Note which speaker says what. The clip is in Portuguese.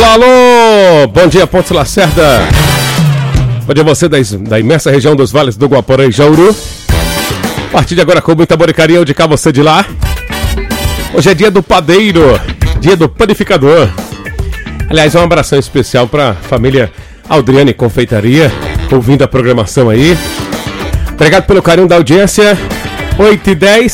Speaker 1: Alô, alô! Bom dia, Pontes Lacerda. Bom dia a você da imensa região dos vales do Guaporé e Jauru. A partir de agora, com muita amor e carinho, eu de cá, você de lá. Hoje é dia do padeiro, dia do panificador. Aliás, um abração especial para a família Aldriane Confeitaria, ouvindo a programação aí. Obrigado pelo carinho da audiência. 8h10.